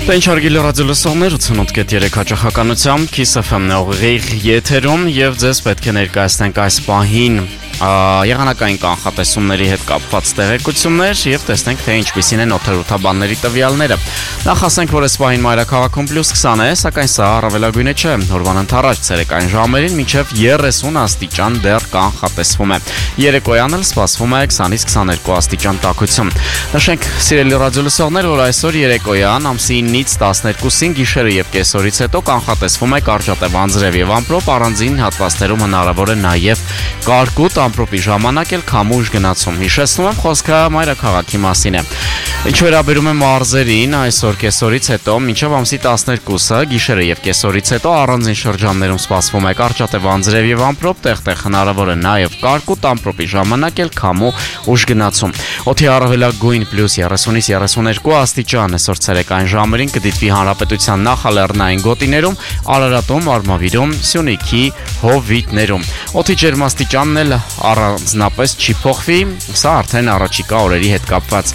Պենչարգիլը ռադիոլսողներ 88.3 հաճախականությամբ Kiss FM-ն ուղիղ եթերում եւ ձեզ պետք է ներկայացնենք այս պահին եղանակային կանխատեսումների հետ կապված տեղեկություններ եւ տեսնենք թե ինչպիսին են օդերոթաբանների տվյալները։ Նախ ասենք, որ այս պահին մայրաքաղաքում +20 է, սակայն սա առավելագույնը չէ։ Օրվան ընթരാճ ցերեկային ժամերին մինչև 30 աստիճան դեռ կանխատեսվում է։ Երեկոյան էլ սպասվում է 20-ից 22 աստիճան տաքություն։ Նշենք, սիրելի ռադիոլսողներ, որ այսօր երեկոյան ամսի 9-ից 12-ին գիշերը եւ կեսօրից հետո կանխատեսվում է կարճատև անձրև եւ ամպրոպ, առանձին հատվածներում հնարավոր է նաեւ կարկուտ ամպրոպի ժամանակ էլ քամուշ գնացում։ Հիշեցնում եմ, խոսքը մայրաքաղաքի մասին է։ Ինչ վերաբերում է մարզերին, այսօր կեսօրից հետո մինչև ամսի 12-ը գիշերը եւ կեսօրից հետո առանձին շրջաններում սպասվում է կարճատև անձրև եւ ամպրոպ, տեղ-տեղ հնարավոր է նաեւ կարկուտ ամպրոպի ժամանակ էլ քամու ուժ գնացում։ Օդի առավելագույն +30-ից 32 աստիճան այսօր ցերեկային ժամերին կդիտվի հանրապետության նախալեռնային գոտիներում, Արարատում, Արմավիրում, Սյունիքի հովիտներում։ Օդի ջերմաստիճանն էլ առանձնապես չի փոխվի, սա արդեն առաջիկա օրերի հետ կապված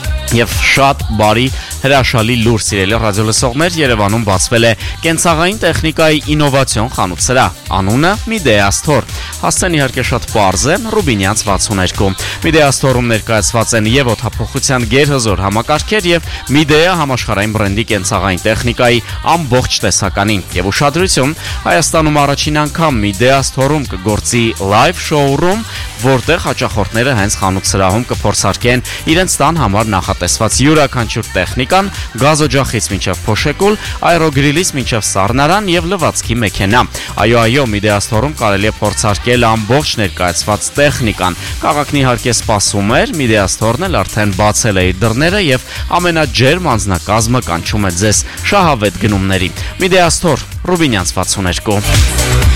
եւ շատ բարի հրաշալի լուր, սիրելի ռադիոլսողներ, Երևանում բացվել է կենցաղային տեխնիկայի ինովացիոն խանութ սրահ, անունը Mideastor։ Հասցեն իհարկե շատ պարզ է, Ռուբինյանց 62։ Mideastor-ում ներկայացված են եւ օդափոխության գերհզոր համակարգեր եւ Midea համաշխարհային բրենդի կենցաղային տեխնիկայի ամբողջ տեսականին։ Եվ ուշադրություն, Հայաստանում առաջին անգամ Mideastor-ում կգործի live showroom, որտեղ հաճախորդները հենց խանութ սրահում կփորձարկեն իրենց տան համար նախատեսված յուրաքանչյուր տեխնիկան, գազօջախից մինչև փոշեկուլ, աերոգրիլից մինչև սառնարան եւ լվացքի մեքենա։ Այո, Mideastor-ում կարելի է փորձարկել ամբողջ ներկայացված տեխնիկան։ Քաղաքն իհարկե սպասում էր, Mideastor-ն էլ արդեն բացել է իր դռները եւ ամենաջերմ անձնակազմը կանչում է ձեզ շահավետ գնումների։ Mideastor, Ռուբինյանց 62։